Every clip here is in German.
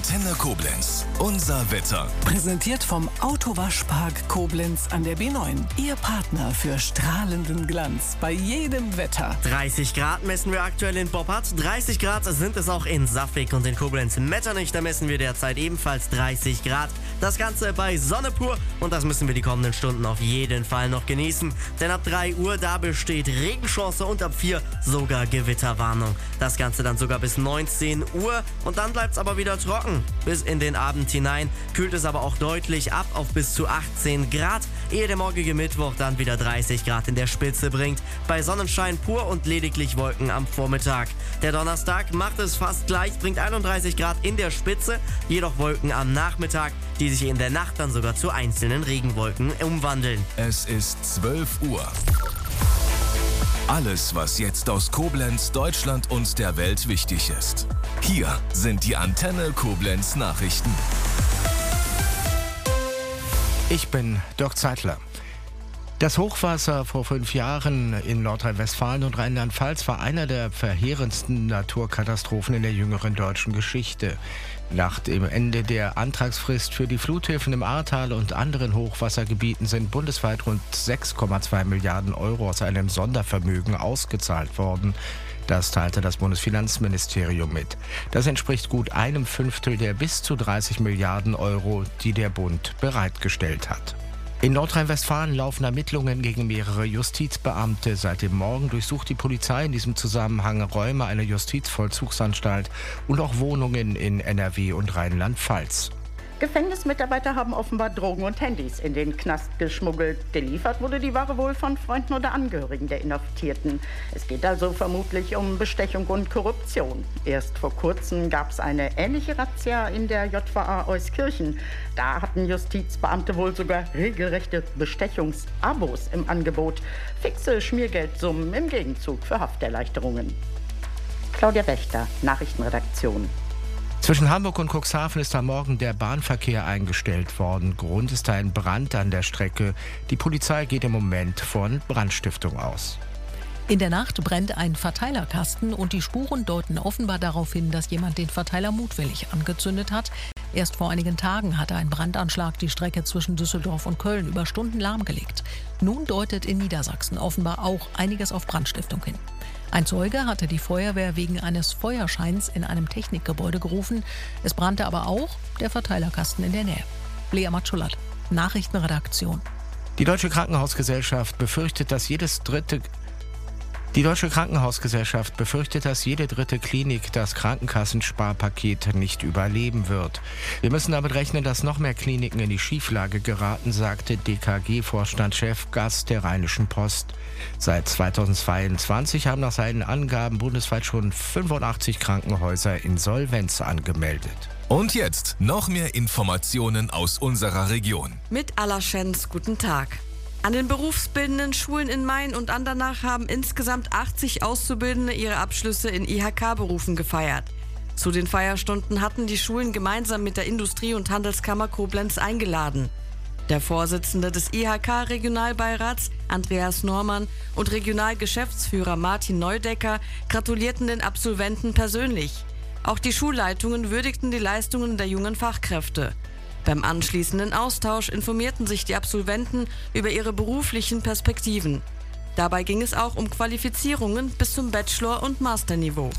Antenne Koblenz. Unser Wetter. Präsentiert vom Autowaschpark Koblenz an der B9. Ihr Partner für strahlenden Glanz bei jedem Wetter. 30 Grad messen wir aktuell in Boppard. 30 Grad sind es auch in Safwig und in Koblenz-Metternich. Da messen wir derzeit ebenfalls 30 Grad. Das Ganze bei Sonne pur und das müssen wir die kommenden Stunden auf jeden Fall noch genießen. Denn ab 3 Uhr, da besteht Regenchance und ab 4 sogar Gewitterwarnung. Das Ganze dann sogar bis 19 Uhr und dann bleibt es aber wieder trocken. Bis in den Abend hinein kühlt es aber auch deutlich ab auf bis zu 18 Grad, ehe der morgige Mittwoch dann wieder 30 Grad in der Spitze bringt. Bei Sonnenschein pur und lediglich Wolken am Vormittag. Der Donnerstag macht es fast gleich, bringt 31 Grad in der Spitze, jedoch Wolken am Nachmittag, die sich in der Nacht dann sogar zu einzelnen Regenwolken umwandeln. Es ist 12 Uhr. Alles, was jetzt aus Koblenz, Deutschland und der Welt wichtig ist. Hier sind die Antenne Koblenz Nachrichten. Ich bin Dirk Zeitler. Das Hochwasser vor 5 Jahren in Nordrhein-Westfalen und Rheinland-Pfalz war einer der verheerendsten Naturkatastrophen in der jüngeren deutschen Geschichte. Nach dem Ende der Antragsfrist für die Fluthilfen im Ahrtal und anderen Hochwassergebieten sind bundesweit rund 6,2 Milliarden Euro aus einem Sondervermögen ausgezahlt worden. Das teilte das Bundesfinanzministerium mit. Das entspricht gut 1/5 der bis zu 30 Milliarden Euro, die der Bund bereitgestellt hat. In Nordrhein-Westfalen laufen Ermittlungen gegen mehrere Justizbeamte. Seit dem Morgen durchsucht die Polizei in diesem Zusammenhang Räume einer Justizvollzugsanstalt und auch Wohnungen in NRW und Rheinland-Pfalz. Gefängnismitarbeiter haben offenbar Drogen und Handys in den Knast geschmuggelt. Geliefert wurde die Ware wohl von Freunden oder Angehörigen der Inhaftierten. Es geht also vermutlich um Bestechung und Korruption. Erst vor kurzem gab es eine ähnliche Razzia in der JVA Euskirchen. Da hatten Justizbeamte wohl sogar regelrechte Bestechungsabos im Angebot. Fixe Schmiergeldsummen im Gegenzug für Hafterleichterungen. Claudia Wächter, Nachrichtenredaktion. Zwischen Hamburg und Cuxhaven ist am Morgen der Bahnverkehr eingestellt worden. Grund ist ein Brand an der Strecke. Die Polizei geht im Moment von Brandstiftung aus. In der Nacht brennt ein Verteilerkasten und die Spuren deuten offenbar darauf hin, dass jemand den Verteiler mutwillig angezündet hat. Erst vor einigen Tagen hatte ein Brandanschlag die Strecke zwischen Düsseldorf und Köln über Stunden lahmgelegt. Nun deutet in Niedersachsen offenbar auch einiges auf Brandstiftung hin. Ein Zeuge hatte die Feuerwehr wegen eines Feuerscheins in einem Technikgebäude gerufen. Es brannte aber auch der Verteilerkasten in der Nähe. Lea Matschulat, Nachrichtenredaktion. Die Deutsche Krankenhausgesellschaft befürchtet, dass jede dritte Klinik das Krankenkassensparpaket nicht überleben wird. Wir müssen damit rechnen, dass noch mehr Kliniken in die Schieflage geraten, sagte DKG-Vorstandschef Gast der Rheinischen Post. Seit 2022 haben nach seinen Angaben bundesweit schon 85 Krankenhäuser Insolvenz angemeldet. Und jetzt noch mehr Informationen aus unserer Region. Mit Allerschens, guten Tag. An den berufsbildenden Schulen in Main und Andernach haben insgesamt 80 Auszubildende ihre Abschlüsse in IHK-Berufen gefeiert. Zu den Feierstunden hatten die Schulen gemeinsam mit der Industrie- und Handelskammer Koblenz eingeladen. Der Vorsitzende des IHK-Regionalbeirats, Andreas Normann, und Regionalgeschäftsführer Martin Neudecker gratulierten den Absolventen persönlich. Auch die Schulleitungen würdigten die Leistungen der jungen Fachkräfte. Beim anschließenden Austausch informierten sich die Absolventen über ihre beruflichen Perspektiven. Dabei ging es auch um Qualifizierungen bis zum Bachelor- und Masterniveau.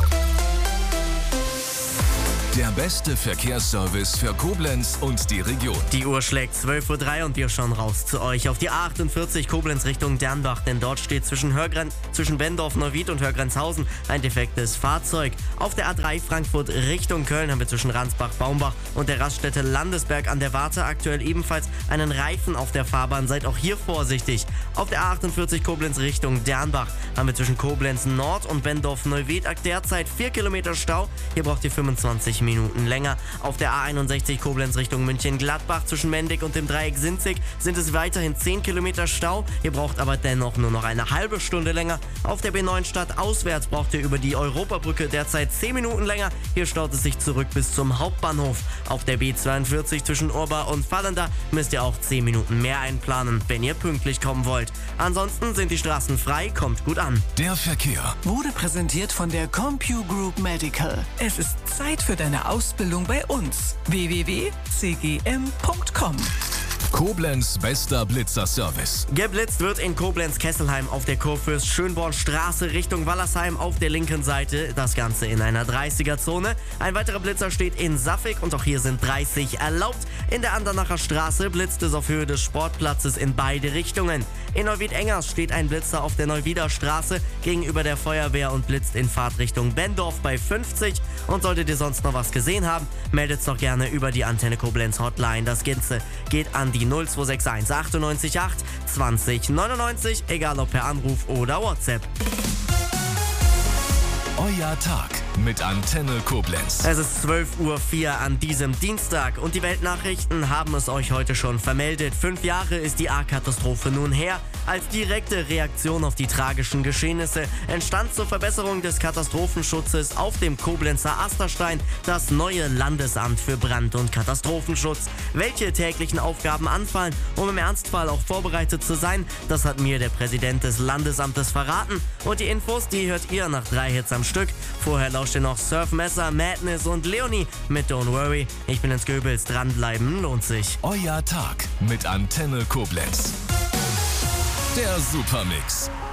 Der beste Verkehrsservice für Koblenz und die Region. Die Uhr schlägt 12:03 Uhr und wir schauen raus zu euch auf die A48 Koblenz Richtung Dernbach, denn dort steht zwischen Wendorf-Neuwied und Hörgrenzhausen ein defektes Fahrzeug. Auf der A3 Frankfurt Richtung Köln haben wir zwischen Ransbach-Baumbach und der Raststätte Landesberg an der Warte aktuell ebenfalls einen Reifen auf der Fahrbahn. Seid auch hier vorsichtig. Auf der A48 Koblenz Richtung Dernbach haben wir zwischen Koblenz Nord und Wendorf-Neuwied derzeit 4 Kilometer Stau. Hier braucht ihr 25 Minuten länger. Auf der A61 Koblenz Richtung München-Gladbach zwischen Mendig und dem Dreieck Sinzig sind es weiterhin 10 Kilometer Stau. Ihr braucht aber dennoch nur noch eine halbe Stunde länger. Auf der B9 stadtauswärts braucht ihr über die Europabrücke derzeit 10 Minuten länger. Hier staut es sich zurück bis zum Hauptbahnhof. Auf der B42 zwischen Urba und Fallenda müsst ihr auch 10 Minuten mehr einplanen, wenn ihr pünktlich kommen wollt. Ansonsten sind die Straßen frei, kommt gut an. Der Verkehr wurde präsentiert von der CompuGroup Medical. Es ist Zeit für deine eine Ausbildung bei uns. www.cgm.com. Koblenz bester Blitzerservice. Geblitzt wird in Koblenz-Kesselheim auf der Kurfürst-Schönborn-Straße Richtung Wallersheim auf der linken Seite. Das Ganze in einer 30er-Zone. Ein weiterer Blitzer steht in Saffig und auch hier sind 30 erlaubt. In der Andernacher Straße blitzt es auf Höhe des Sportplatzes in beide Richtungen. In Neuwied-Engers steht ein Blitzer auf der Neuwieder Straße gegenüber der Feuerwehr und blitzt in Fahrtrichtung Bendorf bei 50. Und solltet ihr sonst noch was gesehen haben, meldet's doch gerne über die Antenne Koblenz Hotline. Das Ganze geht an die 0261 98 8 20 99, egal ob per Anruf oder WhatsApp. Euer Tag mit Antenne Koblenz. Es ist 12:04 Uhr an diesem Dienstag und die Weltnachrichten haben es euch heute schon vermeldet. 5 Jahre ist die A-Katastrophe nun her. Als direkte Reaktion auf die tragischen Geschehnisse entstand zur Verbesserung des Katastrophenschutzes auf dem Koblenzer Asterstein das neue Landesamt für Brand- und Katastrophenschutz. Welche täglichen Aufgaben anfallen, um im Ernstfall auch vorbereitet zu sein, das hat mir der Präsident des Landesamtes verraten. Und die Infos, die hört ihr nach 3 Hits am Stück. Vorher lauscht ihr noch Surfmesser, Madness und Leonie mit Don't Worry. Ich bin ins Goebbels, dranbleiben lohnt sich. Euer Tag mit Antenne Koblenz. Der Supermix.